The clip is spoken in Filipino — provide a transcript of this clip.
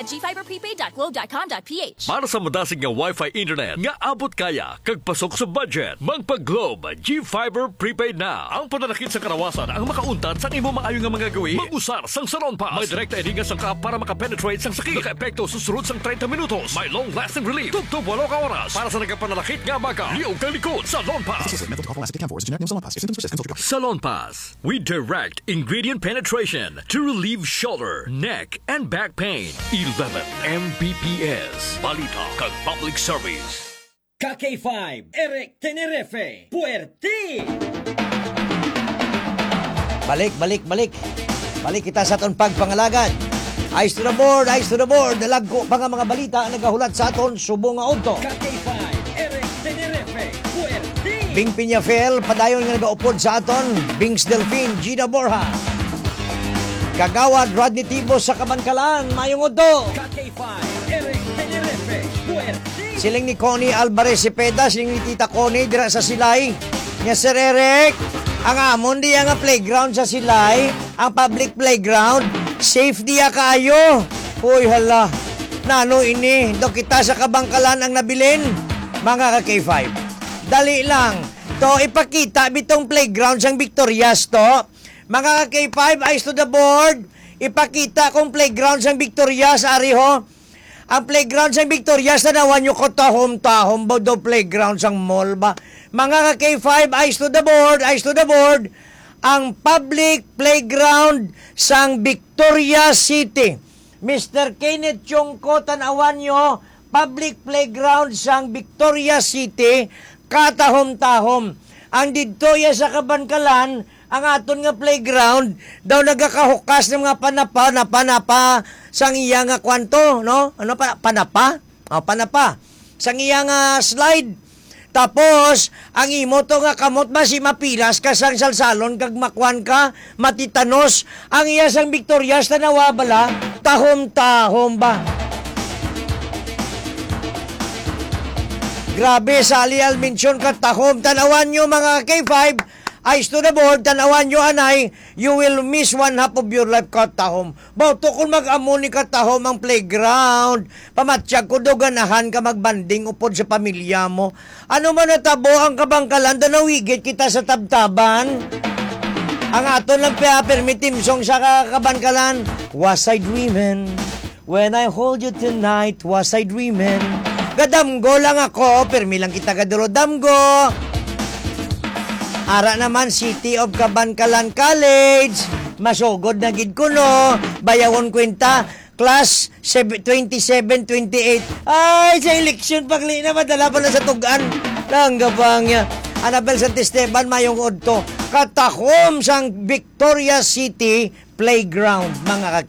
at gfiberprepaid.globe.com.ph. Para sa madasig nga Wi-Fi internet nga abot kaya kag pasok sa budget, magpa-Globe G-Fiber Prepaid na. Ang pananakit sa karawasan ang makauntat sa imo maayo nga mga gawi. Mag-usar sang Salon Pass. May direkta edinga sang ka para makapenetrate sang sakit. Naka-epekto susunod sang 30 minutos. May long-lasting relief. Tugtog 8 ka oras. Para sa nagkapananakit nga baga. Liyaw kang likod. Salon Pass. Salon Pass. We direct ingredient penetration to relieve shoulder, neck, and back pain. 11 Mbps. Balita kag public service. KK5, Eric Tenerife, Puerti! Balik. Balik kita sa aton pagpangalagad. Eyes to the board. Dalagko pa nga mga balita ang nagahulat sa aton subong nga udto. KK5, Eric Tenerife, Puerti! Bing Piñafel, padayon nga nagaupod sa aton. Bings Delfin, Gina Borja. Kagawad Rodney Tibos sa Kabankalan, mayong udto. KK5, Eric Tenerife, Puerti! Siling ni Connie Alvarez Cepeda, siling ni Tita Connie dira sa Silay. Nga Sir Eric, ang amon diya nga playground sa Silay, ang public playground, safe diya kayo. Uy hala, nano ini, do kita sa Kabangkalan ang nabilin, mga ka-K5. Dali lang, to ipakita bitong playground sang Victorias to. Mga ka-K5, eyes to the board, ipakita kung playground sang Victorias, ariho. Ang playground sa Victorias na nawan nyo ko tahom-tahom ba do playground sang mall ba? Mga ka-K5, eyes to the board, ang public playground sang Victorias City. Mr. Kenneth Chongko, tanawan nyo, public playground sang Victorias City, katahom-tahom. Ang didto ya sa Kabankalan, ang aton nga playground daw nagakahukas ng mga panapa sang iya nga kwanto, no? Ano pa panapa? Panapa. Sang iya nga slide. Tapos ang imo to nga kamot ba si mapilas ka sang salsalon kag makwan ka matitanos. Ang iya sang Victorias tanawa bala tahom-tahom ba. Grabe, Sally Almension ka tahom. Tanawan nyo mga K5, eyes to the board, tanawan nyo anay, you will miss one half of your life katahom. Bauto kung mag-amo ni katahom ang playground, pamatsyag ko do ganahan ka magbanding upod sa pamilya mo. Ano man natabo ang Kabangkalan, danawigit kita sa tabtaban. Ang aton lang permitim song sa Kabangkalan, was I dreaming, when I hold you tonight, was I dreaming. Gadamgo lang ako, permi lang kita gaduro damgo. Ara naman, City of Kabankalan College. Masugod na gid ko no. Bayawon kwenta, class 27-28. Ay, sa election pagli na madala pa na sa tugan. Langgabang niya. Anabel Santisteban, mayong udto. Katahom sang Victorias City Playground, mga